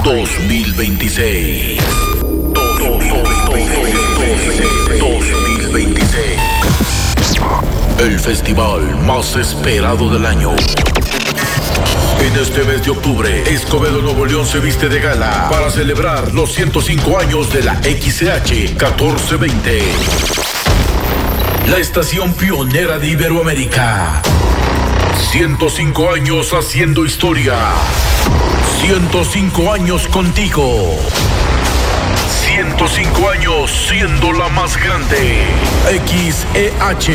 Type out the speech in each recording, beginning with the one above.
2026. 2026. El festival más esperado del año. En este mes de octubre, Escobedo, Nuevo León se viste de gala para celebrar los 105 años de la XCH 1420. La estación pionera de Iberoamérica. 105 años haciendo historia. 105 años contigo. 105 años siendo la más grande. XEH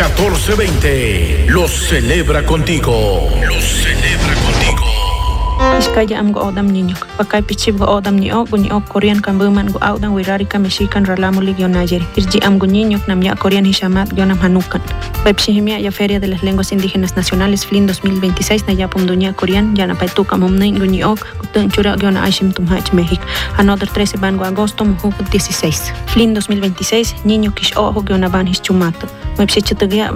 1420 los celebra contigo. Los celebra contigo. Iskaya am go odam niño. Pakay pichib go odam ni ok Korean kambuman go odam wirari ka Mexican ralamo ligio Nayeri. Irji am go niño nam ya Korean hishamat gionam hanukan. Pepshihimia ya Feria de las Lenguas Indígenas Nacionales FLIN 2026 na ya pumdunia Korean ya na paituka mumnain go ni ok kutun chura giona aishim tumhach México. Another 13 ban go agosto muhu 16. FLIN 2026 niño kish ojo giona ban hischumato. Website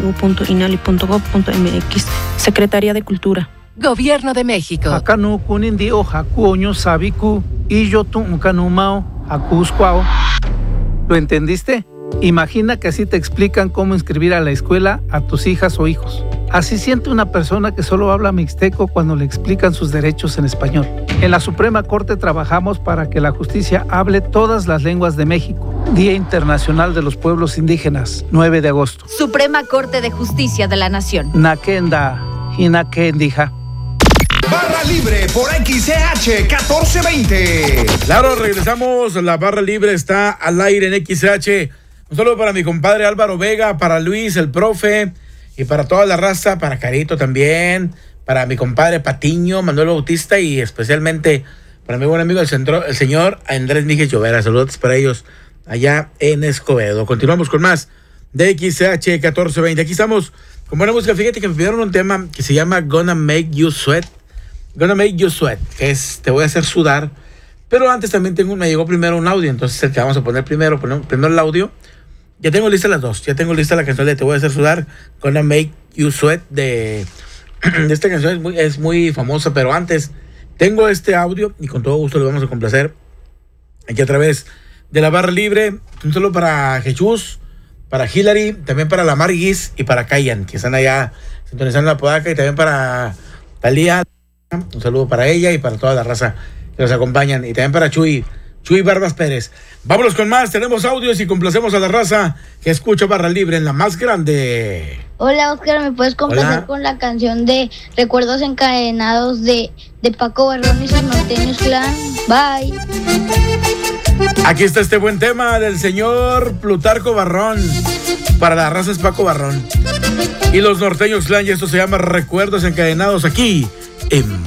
www.inali.gov.mx. Secretaría de Cultura. Gobierno de México. Hakanu kunindi o hakuoño sabiku y yo tu kanumao hakuscuao. ¿Lo entendiste? Imagina que así te explican cómo inscribir a la escuela a tus hijas o hijos. Así siente una persona que solo habla mixteco cuando le explican sus derechos en español. En la Suprema Corte trabajamos para que la justicia hable todas las lenguas de México. Día Internacional de los Pueblos Indígenas, 9 de agosto. Suprema Corte de Justicia de la Nación. Nakenda, hinakendija. Barra Libre por XCH 1420. Claro, regresamos. La Barra Libre está al aire en XCH. Un saludo para mi compadre Álvaro Vega, para Luis, el profe, y para toda la raza, para Carito también, para mi compadre Patiño, Manuel Bautista, y especialmente para mi buen amigo el señor Andrés Míguez Llovera. Saludos para ellos allá en Escobedo. Continuamos con más de XCH 1420. Aquí estamos con buena música. Fíjate que me pidieron un tema que se llama Gonna Make You Sweat. Gonna Make You Sweat, que es Te voy a hacer sudar. Pero antes también me llegó primero un audio, entonces el que vamos a poner primero el audio. Ya tengo lista las dos, ya tengo lista la canción de Te voy a hacer sudar, Gonna Make You Sweat, de esta canción es muy famosa, pero antes tengo este audio y con todo gusto le vamos a complacer aquí a través de la Barra Libre. Un saludo para Jesús, para Hillary, también para la Marguis y para Kayan, que están allá sintonizando la Podaca, y también para Talía. Un saludo para ella y para toda la raza que nos acompañan, y también para Chuy Barbas Pérez. Vámonos con más, tenemos audios y complacemos a la raza que escucha Barra Libre en la más grande. Hola Oscar, ¿me puedes complacer con la canción de Recuerdos Encadenados de Paco Barrón y sus Norteños Clan? Bye. Aquí está este buen tema del señor Plutarco Barrón. Para la raza es Paco Barrón y los Norteños Clan, y esto se llama Recuerdos Encadenados, aquí en